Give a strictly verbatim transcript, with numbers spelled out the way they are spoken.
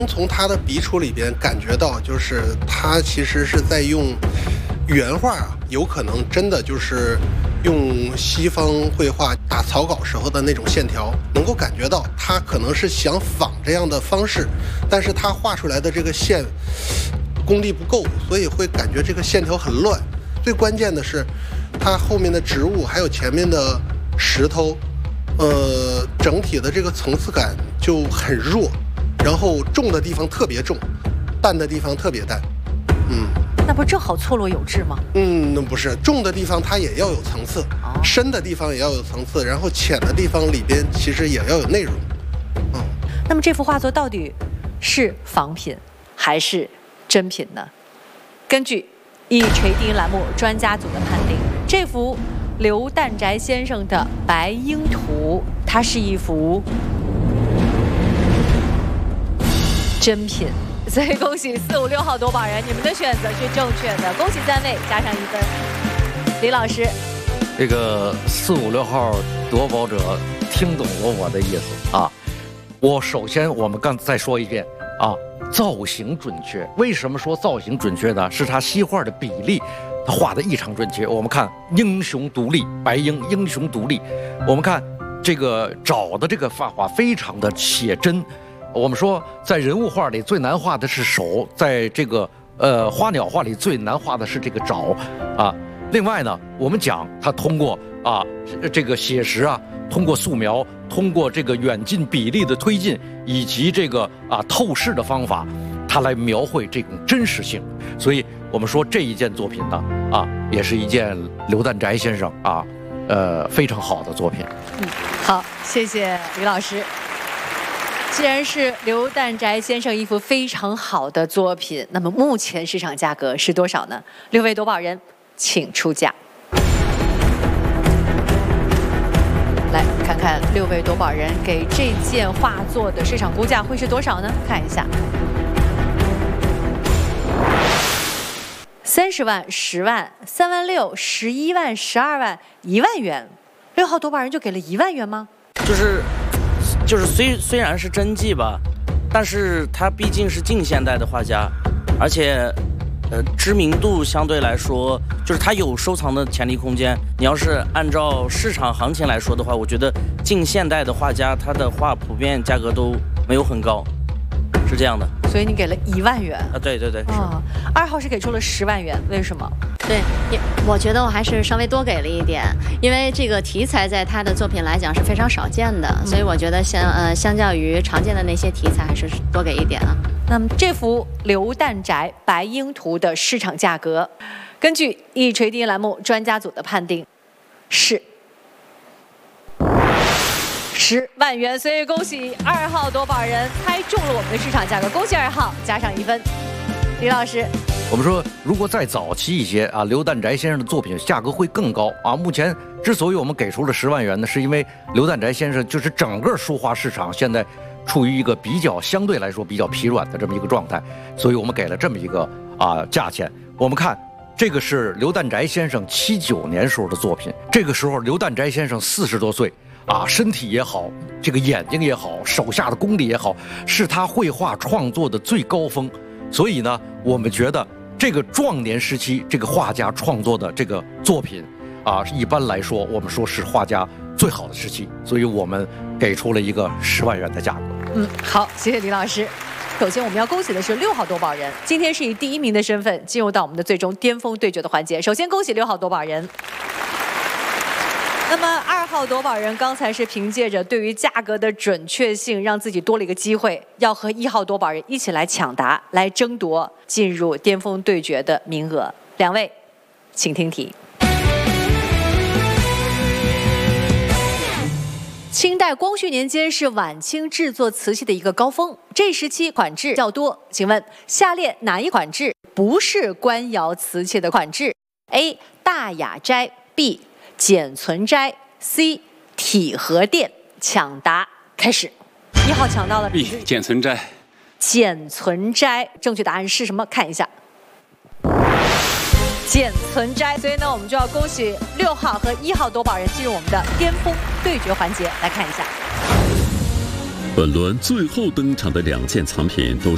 从他的笔触里边感觉到，就是他其实是在用原画啊，有可能真的就是用西方绘画打草稿时候的那种线条，能够感觉到他可能是想仿这样的方式，但是他画出来的这个线功力不够，所以会感觉这个线条很乱。最关键的是，它后面的植物还有前面的石头，呃，整体的这个层次感就很弱。然后重的地方特别重，淡的地方特别淡，嗯， 那不正好错落有致吗？ 嗯，那不是，重的地方它也要有层次，哦、深的地方也要有层次，然后浅的地方里边其实也要有内容， 嗯。那么这幅画作到底是仿品还是真品呢？根据一锤定音栏目专家组的判定，这幅刘旦宅先生的《白鹰图》，它是一幅真品，所以恭喜四五六号夺宝人，你们的选择是正确的，恭喜三位，加上一分。李老师， 这个四五六号夺宝者听懂了我的意思啊。我首先我们刚再说一遍啊，造型准确。为什么说造型准确呢？是他西画的比例，他画的异常准确。我们看英雄独立，白鹰英雄独立，我们看这个爪的这个发画非常的写真。我们说，在人物画里最难画的是手，在这个呃花鸟画里最难画的是这个爪啊。另外呢，我们讲他通过啊这个写实啊，通过素描，通过这个远近比例的推进，以及这个啊透视的方法，他来描绘这种真实性。所以我们说这一件作品呢，啊，也是一件刘旦宅先生啊，呃非常好的作品。 嗯，好，谢谢李老师。既然是刘旦宅先生一幅非常好的作品，那么目前市场价格是多少呢？六位夺宝人，请出价。来看看六位夺宝人给这件画作的市场估价会是多少呢？看一下，三十万、十万、三万六、十一万、十二万、一万元。六号夺宝人就给了一万元吗？ 就是。就是虽虽然是真迹吧，但是他毕竟是近现代的画家，而且，呃，知名度相对来说，就是他有收藏的潜力空间。你要是按照市场行情来说的话，我觉得近现代的画家他的画普遍价格都没有很高，是这样的。 所以你给了一万元啊？对对对。 啊，二号是给出了十万元，为什么？ 对，我觉得我还是稍微多给了一点，因为这个题材在他的作品来讲是非常少见的，嗯、所以我觉得相呃相较于常见的那些题材，还是多给一点啊。 那么这幅刘旦宅白鹰图的市场价格，根据一锤定音栏目专家组的判定是十万元，所以恭喜二号夺宝人猜中了我们的市场价格，恭喜二号，加上一分。李老师。 我们说，如果再早期一些啊，刘旦宅先生的作品价格会更高啊。目前之所以我们给出了十万元呢，是因为刘旦宅先生就是整个书画市场现在处于一个比较相对来说比较疲软的这么一个状态，所以我们给了这么一个啊价钱。我们看这个是刘旦宅先生七九年时候的作品，这个时候刘旦宅先生四十多岁啊，身体也好，这个眼睛也好，手下的功力也好，是他绘画创作的最高峰。所以呢，我们觉得。这个壮年时期，这个画家创作的这个作品，啊，一般来说，我们说是画家最好的时期，所以我们给出了一个十万元的价格。 嗯，好，谢谢李老师。首先，我们要恭喜的是六号夺宝人，今天是以第一名的身份进入到我们的最终巅峰对决的环节。首先，恭喜六号夺宝人。那么二号夺宝人刚才是凭借着对于价格的准确性，让自己多了一个机会，要和一号夺宝人一起来抢答，来争夺进入巅峰对决的名额。两位，请听题。清代光绪年间是晚清制作瓷器的一个高峰，这时期款制较多。请问下列哪一款制不是官窑瓷器的款制 ？A. 大雅斋 B. 简存斋 C 体和殿。抢答开始。一号抢到了 B 简存斋。 简存斋，正确答案是什么？看一下。简存斋，所以呢，我们就要恭喜六号和一号夺宝人进入我们的巅峰对决环节。来看一下， 本轮最后登场的两件藏品都是。